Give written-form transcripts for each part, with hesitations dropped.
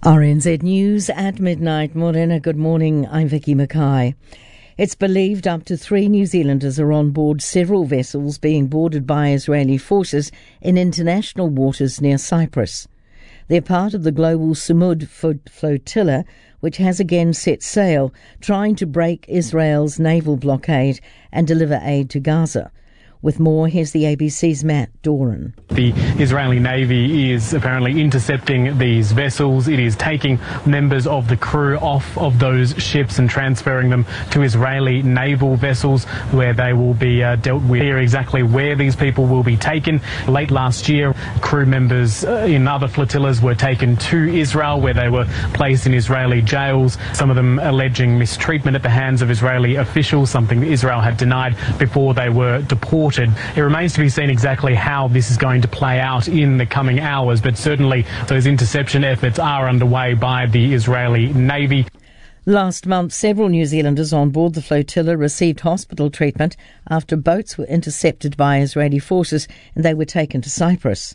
RNZ News at midnight. Morena, good morning. I'm Vicky Mackay. It's believed up to 3 New Zealanders are on board several vessels being boarded by Israeli forces in international waters near Cyprus. They're part of the global Sumud flotilla, which has again set sail, trying to break Israel's naval blockade and deliver aid to Gaza. With more, here's the ABC's Matt Doran. The Israeli Navy is apparently intercepting these vessels. It is taking members of the crew off of those ships and transferring them to Israeli naval vessels where they will be dealt with. Here exactly where these people will be taken. Late last year, crew members in other flotillas were taken to Israel where they were placed in Israeli jails, some of them alleging mistreatment at the hands of Israeli officials, something that Israel had denied before they were deported. It remains to be seen exactly how this is going to play out in the coming hours, but certainly those interception efforts are underway by the Israeli Navy. Last month, several New Zealanders on board the flotilla received hospital treatment after boats were intercepted by Israeli forces and they were taken to Cyprus.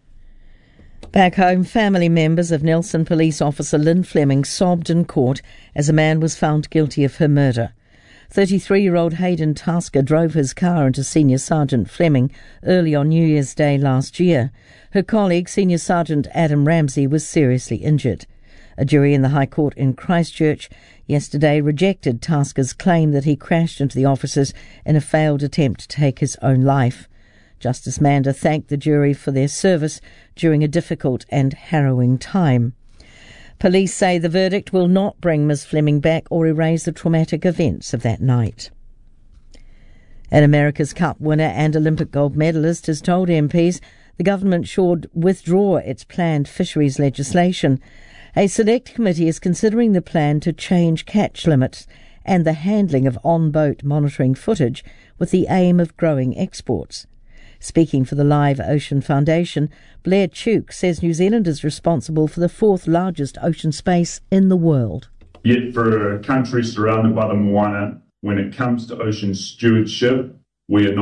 Back home, family members of Nelson police officer Lynn Fleming sobbed in court as a man was found guilty of her murder. 33-year-old Hayden Tasker drove his car into Senior Sergeant Fleming early on New Year's Day last year. Her colleague, Senior Sergeant Adam Ramsey, was seriously injured. A jury in the High Court in Christchurch yesterday rejected Tasker's claim that he crashed into the officers in a failed attempt to take his own life. Justice Mander thanked the jury for their service during a difficult and harrowing time. Police say the verdict will not bring Ms Fleming back or erase the traumatic events of that night. An America's Cup winner and Olympic gold medalist has told MPs the government should withdraw its planned fisheries legislation. A select committee is considering the plan to change catch limits and the handling of on-boat monitoring footage with the aim of growing exports. Speaking for the Live Ocean Foundation, Blair Tuke says New Zealand is responsible for the 4th largest ocean space in the world. Yet for countries surrounded by the Moana, when it comes to ocean stewardship, we are not